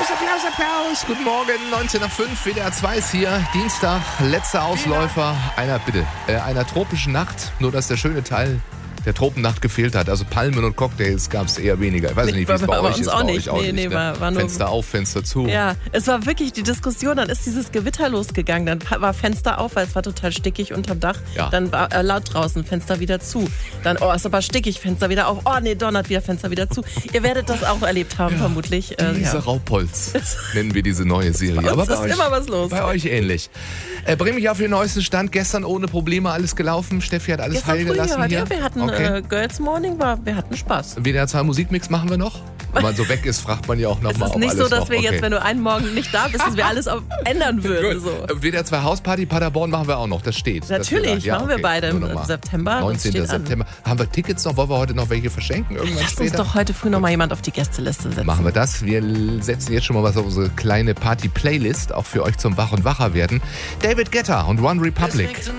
Applaus. Guten Morgen, 19 nach 5, WDR 2 ist hier. Dienstag, letzter Ausläufer einer tropischen Nacht. Nur, dass der schöne Teil der Tropennacht gefehlt hat. Also Palmen und Cocktails gab es eher weniger. Ich weiß nicht, wie es bei euch ist. Auch nicht. Nee, war nur Fenster auf, Fenster zu. Ja, es war wirklich die Diskussion. Dann ist dieses Gewitter losgegangen. Dann war Fenster auf, weil es war total stickig unterm Dach. Ja. Dann war laut draußen, Fenster wieder zu. Dann, ist aber stickig, Fenster wieder auf. Oh nee, donnert wieder, Fenster wieder zu. Ihr werdet das auch erlebt haben, vermutlich. Diese Raupolz nennen wir diese neue Serie. Aber bei euch, immer was los. Bei euch ähnlich. Bring mich auf den neuesten Stand. Gestern ohne Probleme alles gelaufen. Steffi hat alles heil gelassen hier. Ja, wir hatten Girls Morning, wir hatten Spaß. WDR 2 Musikmix machen wir noch? Wenn man so weg ist, fragt man ja auch nochmal. Es ist nicht so, dass wir jetzt, wenn du einen Morgen nicht da bist, dass wir alles ändern würden. So. WDR 2 Hausparty Paderborn machen wir auch noch, das steht. Natürlich, machen wir beide im September. 19. September. Haben wir Tickets noch? Wollen wir heute noch welche verschenken? Lass uns doch heute früh nochmal jemand auf die Gästeliste setzen. Machen wir das. Wir setzen jetzt schon mal was auf unsere kleine Party-Playlist, auch für euch zum Wach- und Wacher werden. David Guetta und One Republic.